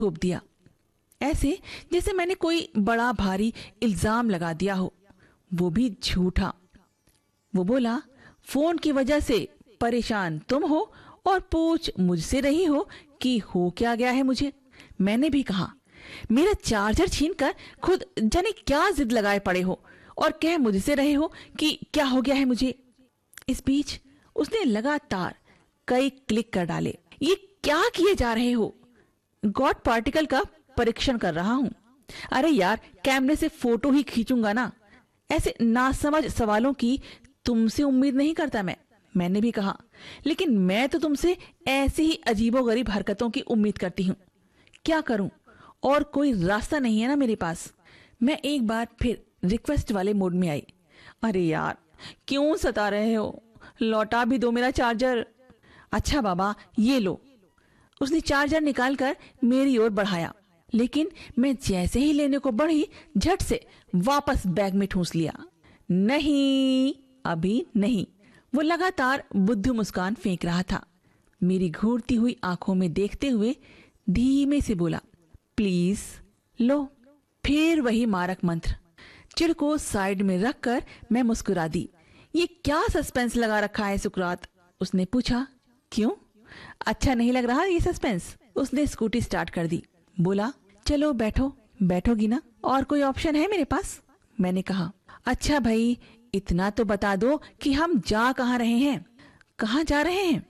घूप दिया, ऐसे जैसे मैंने कोई बड़ा भारी इल्जाम लगा दिया हो, वो भी झूठा। वो बोला, फोन की वजह से परेशान तुम हो और पूछ मुझसे रही हो कि हो क्या गया है मुझे। मैंने भी कहा, मेरा चार्जर छीनकर खुद जाने क्या जिद लगाए पड़े हो और कह मुझसे रहे हो कि क्या हो गया है मुझे। इस बीच उसने लगातार कई क्लिक कर डाले। ये क्या किए जा रहे हो? गॉड पार्टिकल का परीक्षण कर रहा हूं। अरे यार, कैमरे से फोटो ही खींचूंगा ना। ऐसे नासमझ सवालों की तुमसे उम्मीद नहीं करता मैंने भी कहा, लेकिन मैं तो तुमसे ऐसी ही अजीबोगरीब हरकतों की उम्मीद करती हूँ। क्या करूं? और कोई रास्ता नहीं है ना मेरे पास। मैं एक बार फिर रिक्वेस्ट वाले मोड में आई। अरे यार, क्यों सता रहे हो? लौटा भी दो मेरा चार्जर। अच्छा बाबा, ये लो। उसने चार्जर निकालकर मेरी ओर बढ़ाया, लेकिन मैं जैसे ही लेने को बढ़ी, झट से वापस बैग में ठूंस लिया। नहीं, अभी नहीं। वो लगातार बुद्धू मुस्कान फेंक रहा था। मेरी घूरती हुई आंखों में देखते हुए धीमे से बोला, प्लीज लो। फिर वही मारक मंत्र। चिढ़ को साइड में रखकर मैं मुस्कुरा दी। ये क्या सस्पेंस लगा रखा है सुकरात? उसने पूछा। क्यों, अच्छा नहीं लग रहा ये सस्पेंस? उसने स्कूटी स्टार्ट कर दी। बोला, चलो बैठो। बैठोगी ना? और कोई ऑप्शन है मेरे पास? मैंने कहा। अच्छा भाई, इतना तो बता दो कि हम जा कहाँ रहे हैं? कहाँ जा रहे हैं?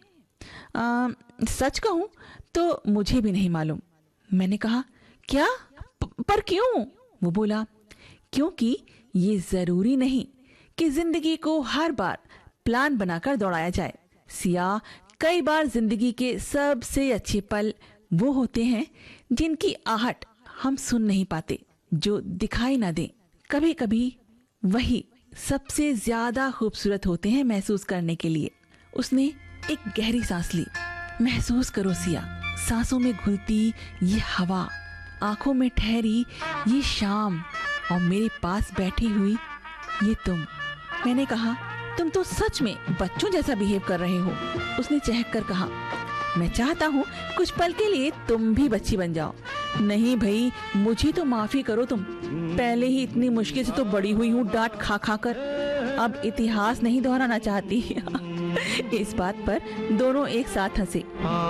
सच कहूं तो मुझे भी नहीं मालूम। मैंने कहा, क्या? पर क्यों? वो बोला, क्योंकि ये जरूरी नहीं कि जिंदगी को हर बार प्लान बनाकर दौड़ाया जाए। सिया, कई बार जिंदगी के सबसे अच्छे पल वो होते हैं जिनकी आहट हम सुन नहीं पाते, जो दिखाई ना दे। कभी कभी वही सबसे ज्यादा खूबसूरत होते हैं महसूस करने के लिए। उसने एक गहरी सांस ली। महसूस करो सिया, सांसों में घुलती ये हवा, आंखों में ठहरी ये शाम, और मेरे पास बैठी हुई ये तुम। मैंने कहा, तुम तो सच में बच्चों जैसा बिहेव कर रहे हो। उसने चहक कर कहा, मैं चाहता हूँ कुछ पल के लिए तुम भी बच्ची बन जाओ। नहीं भाई, मुझे तो माफी करो तुम। पहले ही इतनी मुश्किल से तो बड़ी हुई हूँ डांट खा खा कर। अब इतिहास नहीं दोहराना चाहती। इस बात पर दोनों एक साथ हंसे।